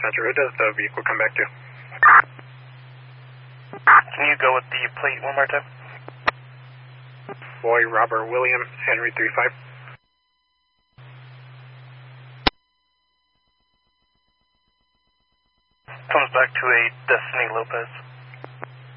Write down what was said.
Roger, who does the vehicle come back to? Can you go with the plate one more time? Boy, Robert, William, Henry 35. Comes back to a Destiny Lopez.